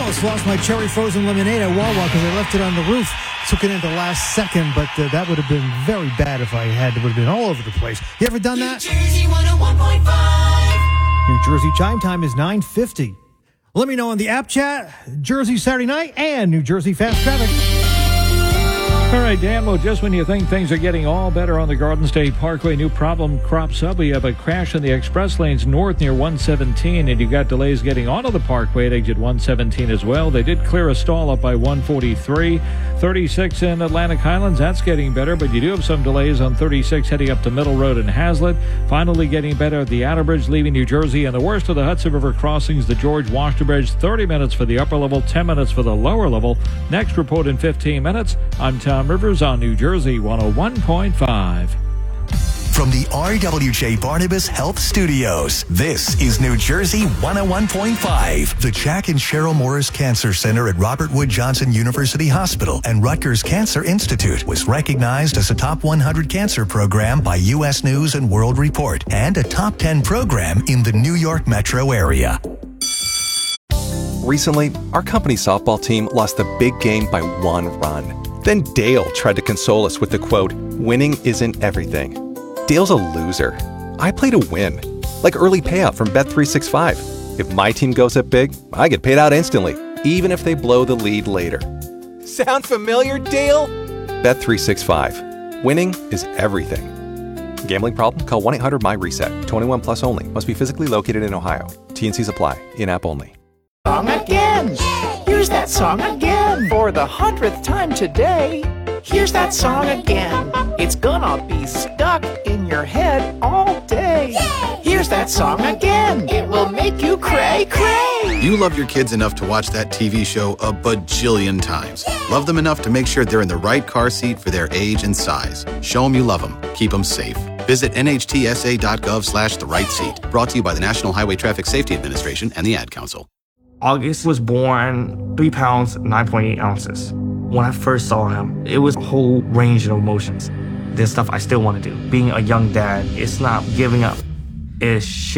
almost lost my cherry frozen lemonade at Wawa because I left it on the roof. Took it in the last second, but that would have been very bad if I had. It would have been all over the place. You ever done that? New Jersey 101.5. New Jersey chime time is 9:50. Let me know on the app chat, Jersey Saturday Night and New Jersey Fast Traffic. All right, Dan, well, just when you think things are getting all better on the Garden State Parkway, new problem crops up. We have a crash in the express lanes north near 117, and you got delays getting onto the Parkway at exit 117 as well. They did clear a stall up by 143. 36 in Atlantic Highlands, that's getting better, but you do have some delays on 36 heading up to Middle Road and Hazlitt. Finally getting better at the Outer Bridge leaving New Jersey, and the worst of the Hudson River crossings, the George Washington Bridge, 30 minutes for the upper level, 10 minutes for the lower level. Next report in 15 minutes. I'm Tom Rivers on New Jersey 101.5. From the RWJ Barnabas Health Studios, this is New Jersey 101.5. The Jack and Cheryl Morris Cancer Center at Robert Wood Johnson University Hospital and Rutgers Cancer Institute was recognized as a top 100 cancer program by U.S. News and World Report and a top 10 program in the New York metro area. Recently, our company softball team lost the big game by 1 run. Then Dale tried to console us with the quote, "Winning isn't everything." Dale's a loser. I play to win, like early payout from Bet365. If my team goes up big, I get paid out instantly, even if they blow the lead later. Sound familiar, Dale? Bet365. Winning is everything. Gambling problem? Call 1-800-MY-RESET. 21 plus only. Must be physically located in Ohio. T&Cs apply. In-app only. Song again. Here's that song again. For the 100th time today. Here's that song again. It's gonna be stuck in your head all day. Here's that song again. It will make you cray, cray. You love your kids enough to watch that TV show a bajillion times. Love them enough to make sure they're in the right car seat for their age and size. Show them you love them. Keep them safe. Visit nhtsa.gov/the-right-seat. Brought to you by the National Highway Traffic Safety Administration and the Ad Council. August was born 3 pounds, 9.8 ounces. When I first saw him, it was a whole range of emotions. There's stuff I still want to do. Being a young dad, it's not giving up. It's